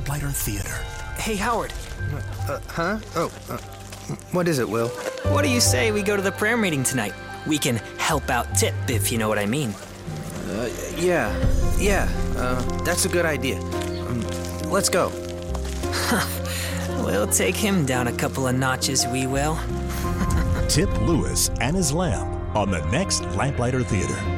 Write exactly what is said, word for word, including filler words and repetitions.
Lamplighter Theater. Hey, Howard. Uh, huh? Oh, uh, what is it, Will? What do you say we go to the prayer meeting tonight? We can help out Tip, if you know what I mean. Uh, yeah, yeah, uh, that's a good idea. Um, let's go. We'll take him down a couple of notches, we will. Tip Lewis and his lamp on the next Lamplighter Theater.